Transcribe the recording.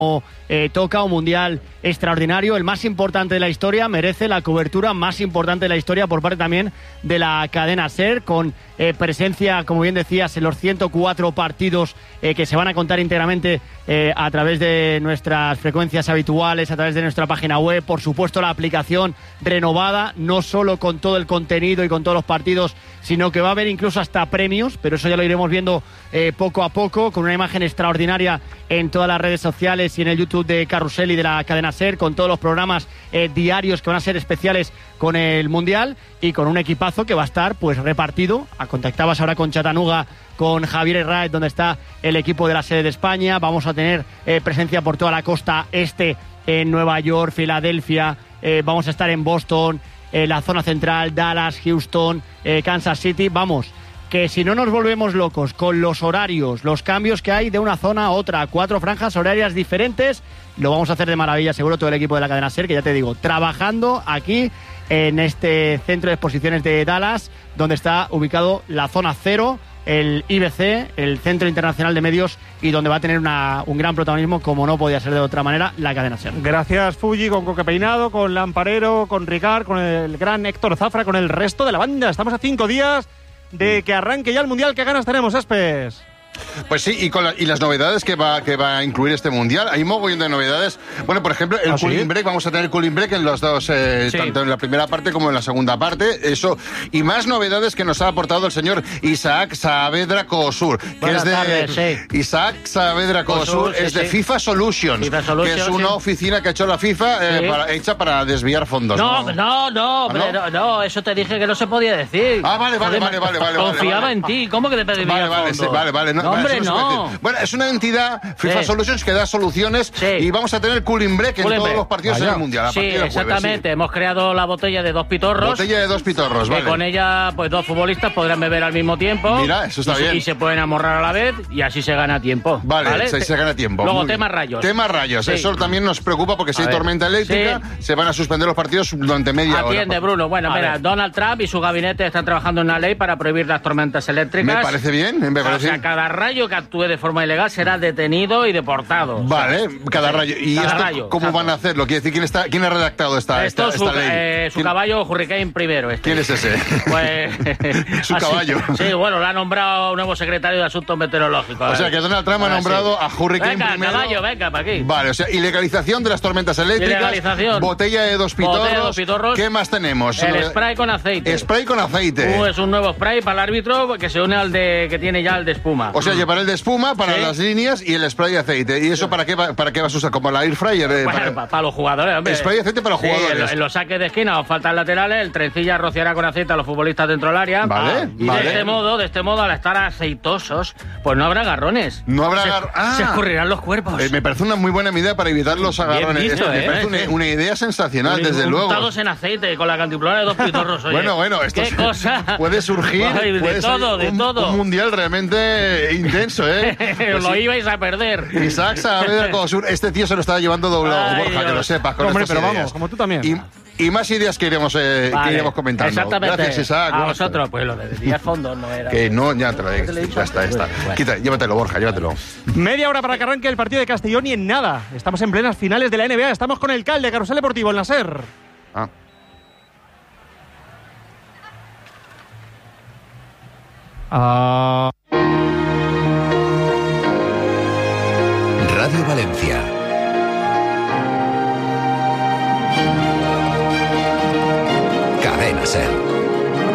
toca un mundial extraordinario, el más importante de la historia, merece la cobertura más importante de la historia por parte también de la cadena SER, con presencia, como bien decías, en los 104 partidos que se van a contar íntegramente a través de nuestras frecuencias habituales, a través de nuestra página web, por supuesto la aplicación renovada, no solo con todo el contenido y con todos los partidos, sino que va a haber incluso hasta premios, pero eso ya lo iremos viendo poco a poco, con una imagen extraordinaria en todas las redes sociales y en el YouTube de Carrusel y de la cadena SER, con todos los programas diarios que van a ser especiales con el Mundial y con un equipazo que va a estar pues repartido. Contactabas ahora con Chattanooga, con Javier Herráez, donde está el equipo de la sede de España. Vamos a tener presencia por toda la costa este, en Nueva York, Filadelfia, vamos a estar en Boston, la zona central, Dallas, Houston, Kansas City. Vamos, que si no nos volvemos locos con los horarios, los cambios que hay de una zona a otra, 4 franjas horarias diferentes, lo vamos a hacer de maravilla, seguro, todo el equipo de la cadena SER, que ya te digo, trabajando aquí en este centro de exposiciones de Dallas, donde está ubicado la zona 0, el IBC, el Centro Internacional de Medios, y donde va a tener un gran protagonismo, como no podía ser de otra manera, la cadena SER. Gracias, Fuji, con Coque Peinado, con Lamparero, con Ricard, con el gran Héctor Zafra, con el resto de la banda. Estamos a 5 días de que arranque ya el Mundial. ¿Qué ganas tenemos, Espes? Pues sí, y las novedades que va a incluir este Mundial. Hay mogollón de novedades. Bueno, por ejemplo, el cooling break. Vamos a tener cooling break en los dos, tanto en la primera parte como en la segunda parte. Eso. Y más novedades que nos ha aportado el señor Isaac Saavedra Cosur. Buenas tardes, sí. Isaac Saavedra Cosur es de FIFA Solutions, que es una oficina que ha hecho la FIFA hecha para desviar fondos. No, eso te dije que no se podía decir. Vale. Confiaba en ti. ¿Cómo que te pedí fondos? Vale. Bueno, es una entidad, FIFA Solutions, que da soluciones y vamos a tener cooling break en todos los partidos en el Mundial. Sí, exactamente. Hemos creado la botella de 2 pitorros. Botella de 2 pitorros, vale. Con ella, pues 2 futbolistas podrán beber al mismo tiempo. Mira, eso está bien. Y se pueden amorrar a la vez y así se gana tiempo. Vale. Se gana tiempo. Luego, temas rayos. Sí. Eso también nos preocupa porque si hay tormenta eléctrica, se van a suspender los partidos durante media hora. Atiende, Bruno. Bueno, mira, Donald Trump y su gabinete están trabajando en una ley para prohibir las tormentas eléctricas. Me parece bien. O sea, cada rayo que actúe de forma ilegal será detenido y deportado. Vale, cada rayo. ¿Y cada esto rayo, cómo van a hacerlo? Quiere decir, ¿quién ha redactado esta ley? Su caballo Hurricane primero. ¿Quién es ese? Pues su caballo. Sí, bueno, lo ha nombrado nuevo secretario de Asuntos Meteorológicos. O sea, que Donald Trump ha nombrado a Hurricane primero. Venga, caballo, venga, para aquí. Vale, o sea, ilegalización de las tormentas eléctricas. Botella de 2 pitorros. ¿Qué más tenemos? El spray con aceite. Spray con aceite. Es un nuevo spray para el árbitro que se une al que tiene ya el de espuma. O sea, llevar el de espuma para las líneas y el spray de aceite. ¿Y eso para qué vas a usar? ¿Como la air fryer? Para los jugadores, hombre. Spray de aceite para los jugadores. En los saques de esquina o faltas laterales, el trencilla rociará con aceite a los futbolistas dentro del área. Vale. De este modo, al estar aceitosos, pues no habrá agarrones. No habrá agarrones. Se escurrirán los cuerpos. Me parece una muy buena idea para evitar los agarrones. Bien visto, me parece una idea sensacional, desde luego. Untados en aceite, con la cantimplora de 2 pitorros. Oye. Bueno, esto ¿qué cosa? Puede surgir. De todo. Un mundial realmente intenso, ¿eh? Pues lo ibais a perder. Isaac Saavedra Cosur, este tío se lo estaba llevando doblado, Borja, Dios. Que lo sepas. Hombre, pero ideas. Vamos, como tú también. Y más ideas que iremos comentando. Exactamente. Gracias, Isaac. A vosotros, pues lo de 10 fondos no era. Que no, ya te lo digo. Ya está. Bueno. Llévatelo, Borja, llévatelo. Media hora para que arranque el partido de Castellón y en nada. Estamos en plenas finales de la NBA. Estamos con el CAL de Carrusel Deportivo, en la SER. Radio Valencia. Cadena SER.